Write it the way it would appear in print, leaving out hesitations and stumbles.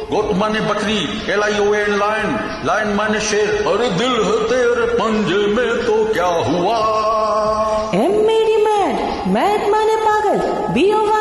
गोट माने बकरी, LION lion, lion माने शेर, अरे दिल है तेरे पंजे में तो क्या हुआ? M मेरी मैड, मैड माने पागल, BOY